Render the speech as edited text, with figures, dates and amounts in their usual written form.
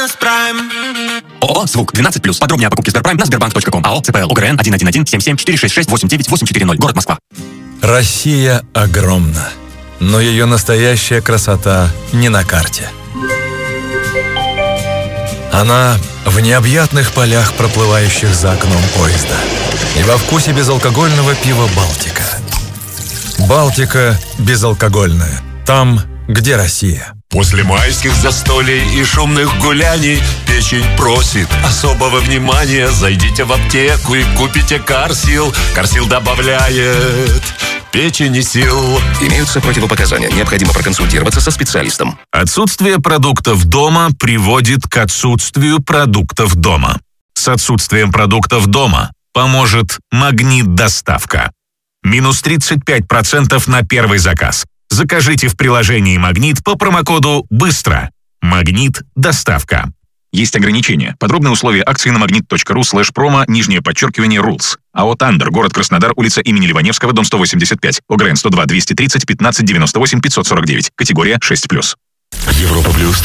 Бизнес Прайм. ООО «Звук» 12+. Подробнее о покупке Сберпрайм на sberbank.com. АО ЦПЛ УГРН 111-77-466-89840. Город Москва. Россия огромна, но ее настоящая красота не на карте. Она в необъятных полях, проплывающих за окном поезда, и во вкусе безалкогольного пива «Балтика». «Балтика» безалкогольная. Там, где Россия. После майских застолий и шумных гуляний печень просит особого внимания. Зайдите в аптеку и купите Карсил. Карсил добавляет печени сил. Имеются противопоказания. Необходимо проконсультироваться со специалистом. Отсутствие продуктов дома приводит к отсутствию продуктов дома. С отсутствием продуктов дома поможет «Магнит-доставка». Минус 35% на первый заказ. Закажите в приложении «Магнит» по промокоду «Быстро». «Магнит-доставка». Есть ограничения. Подробные условия акции на magnet.ru/promo_rules. АО «Тандер», город Краснодар, улица имени Ливаневского, дом 185, ОГРН 102 230 15 98 549. Категория 6+. Европа плюс.